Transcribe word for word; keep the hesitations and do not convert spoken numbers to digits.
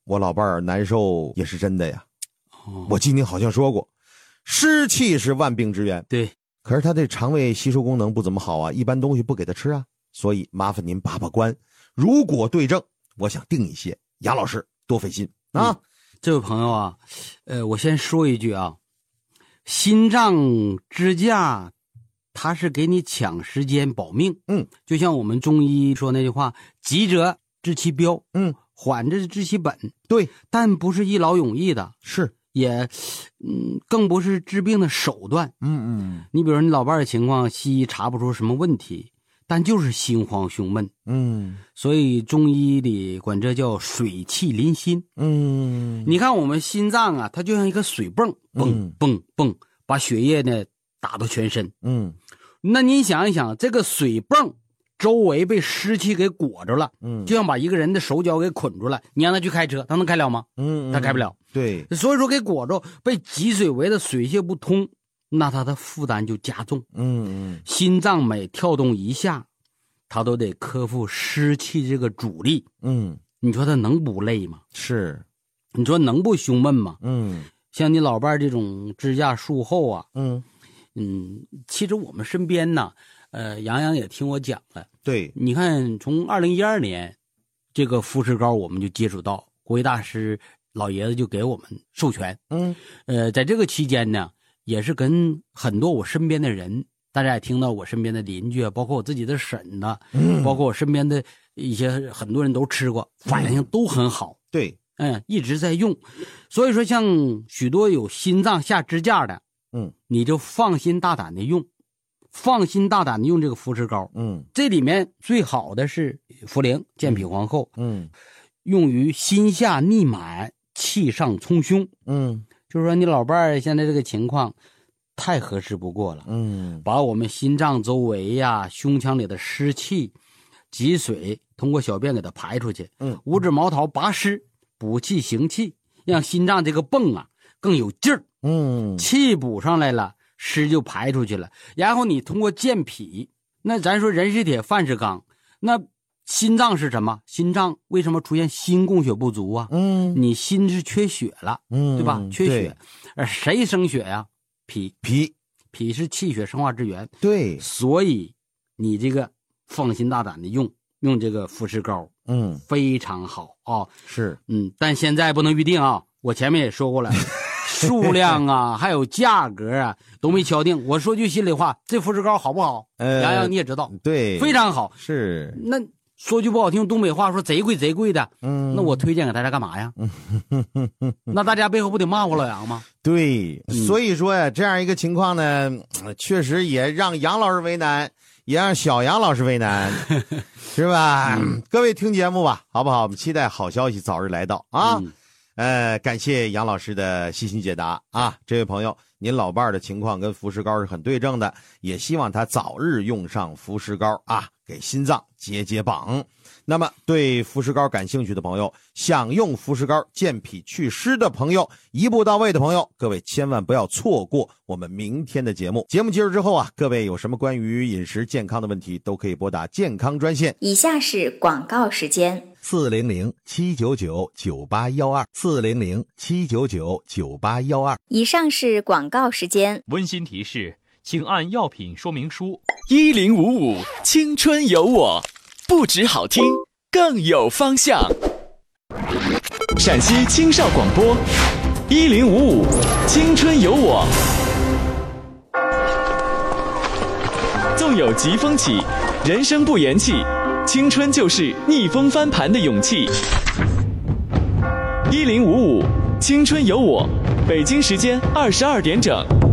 我老伴儿难受也是真的呀。 哦、 我今天好像说过，湿气是万病之源。 对， 可是他这肠胃吸收功能不怎么好啊，一般东西不给他吃啊，所以麻烦您把把关。如果对症，我想定一些，杨老师多费心啊。 嗯、这位朋友啊，呃，我先说一句啊，心脏支架它是给你抢时间保命。 嗯，就像我们中医说那句话，急者治其标， 嗯， 缓着治其本。 对， 但不是一劳永逸的， 是也嗯，更不是治病的手段。 嗯嗯， 你比如说你老伴的情况，西医查不出什么问题，但就是心慌胸闷。 嗯， 所以中医里管这叫水气淋心。 嗯， 你看我们心脏啊，它就像一个水泵，蹦蹦蹦，把血液呢打到全身。 嗯， 那你想一想，这个水泵周围被湿气给裹着了， 嗯， 就像把一个人的手脚给捆住了。你让他去开车，他能开了吗？ 嗯， 他开不了。 对， 所以说给裹着，被脊髓围的水泄不通，那他的负担就加重。 嗯嗯， 心脏每跳动一下，他都得克服湿气这个阻力。 嗯， 你说他能不累吗？ 是。 你说能不胸闷吗？ 嗯， 像你老伴这种支架术后啊， 嗯嗯，其实我们身边呢，呃，杨洋也听我讲了。 对， 你看，从二零一二年，这个富士膏我们就接触到，国医大师老爷子就给我们授权。 嗯， 呃，在这个期间呢，也是跟很多我身边的人，大家也听到我身边的邻居啊，包括我自己的婶子，嗯，包括我身边的一些很多人都吃过，反应都很好。 对， 嗯，一直在用。所以说，像许多有心脏下支架的， 嗯， 你就放心大胆的用，放心大胆的用这个富士膏。 嗯， 这里面最好的是茯苓、健脾皇后， 嗯， 用于心下逆满、气上冲胸。 嗯， 就是说你老伴儿现在这个情况太合适不过了。 嗯， 把我们心脏周围呀、胸腔里的湿气、积水通过小便给它排出去。 嗯， 五指毛桃拔湿，补气行气，让心脏这个泵啊更有劲儿。 嗯， 气补上来了，湿就排出去了。然后你通过健脾，那咱说人是铁，饭是钢，那心脏是什么？心脏为什么出现心供血不足啊？ 嗯， 你心是缺血了， 嗯， 对吧？缺血，而谁生血呀？脾， 脾， 脾是气血生化之源。 对， 所以你这个放心大胆的用用这个富士膏， 嗯， 非常好啊。 是， 嗯，但现在不能预定啊，我前面也说过了。数量啊，还有价格啊，都没敲定。我说句心里话，这富士膏好不好？ 呃， 洋洋你也知道， 对， 非常好。 是， 那说句不好听，东北话说贼贵贼贵的。 嗯， 那我推荐给大家干嘛呀？那大家背后不得骂我老杨吗？ 对， 嗯、 所以说呀，这样一个情况呢，确实也让杨老师为难，也让小杨老师为难，是吧？嗯、各位听节目吧，好不好？我们期待好消息早日来到啊！嗯呃，感谢杨老师的细心解答啊！这位朋友，您老伴儿的情况跟福士膏是很对症的，也希望他早日用上福士膏啊，给心脏解解绑。那么，对福士膏感兴趣的朋友，想用福士膏健脾祛湿的朋友，一步到位的朋友，各位千万不要错过我们明天的节目。节目结束之后啊，各位有什么关于饮食健康的问题，都可以拨打健康专线。 以下是广告时间。 四零零七九九九八幺二，四零零七九九九八幺二。 以上是广告时间。 温馨提示，请按药品说明书。 一零五五青春有我，不止好听，更有方向。陕西青少广播，一零五五青春有我。纵有疾风起，人生不言弃。青春就是逆风翻盘的勇气。一零五五青春有我，北京时间二十二点整。